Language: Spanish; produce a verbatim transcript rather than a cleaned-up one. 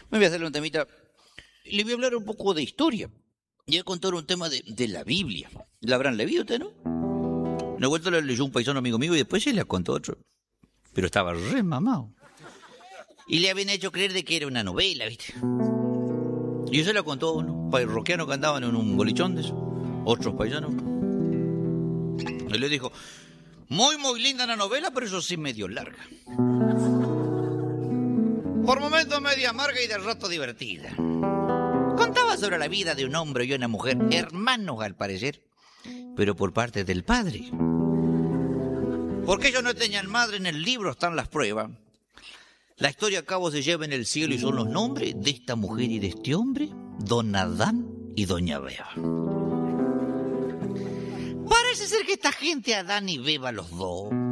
Me voy a hacerle un temita. Le voy a hablar un poco de historia. Y voy a contar un tema de, de la Biblia. ¿La habrán leído usted, no? Una vuelta la leyó un paisano amigo mío y después se la contó otro. Pero estaba re mamado. Y le habían hecho creer de que era una novela, ¿viste? Y se la contó uno. Parroquianos que andaban en un bolichón de eso. Otros paisanos. Y le dijo, muy, muy linda la novela, pero eso sí medio larga. Por momentos medio amarga y de rato divertida. Contaba sobre la vida de un hombre y una mujer, hermanos al parecer, pero por parte del padre. Porque ellos no tenían madre, en el libro están las pruebas. La historia a cabo se lleva en el cielo y son los nombres de esta mujer y de este hombre, don Adán y doña Beba. Parece ser que esta gente, Adán y Beba los dos,